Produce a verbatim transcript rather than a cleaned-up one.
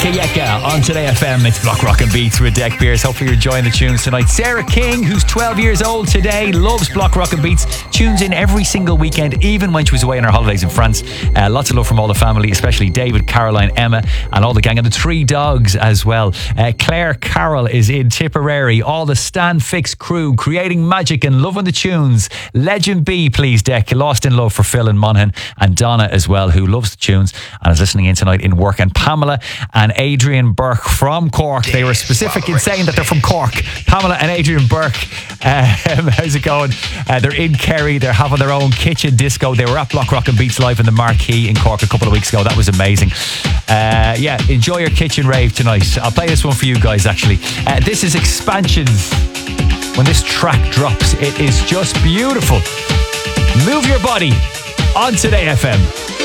Kayeka on Today F M. It's Block Rock and Beats with Deck Pierce. Hopefully you're enjoying the tunes tonight. Sarah King, who's twelve years old today, loves Block Rock and Beats, tunes in every single weekend, even when she was away on her holidays in France. Uh, lots of love from all the family, especially David, Caroline, Emma, and all the gang, and the three dogs as well. Uh, Claire Carroll is in Tipperary. All the Stand Fix crew creating magic and loving the tunes. Legend B, please, Deck. Lost in love for Phil and Monaghan, and Donna as well, who loves the tunes and is listening in tonight in work. And Pamela and Adrian Burke from Cork. They were specific in saying that they're from Cork. Pamela and Adrian Burke, um, how's it going? Uh, they're in Kerry. They're having their own kitchen disco. They were at Block Rock and Beats Live in the Marquee in Cork a couple of weeks ago. That was amazing. Uh, yeah, enjoy your kitchen rave tonight. I'll play this one for you guys, actually. Uh, this is Expansions. When this track drops, it is just beautiful. Move your body on Today F M.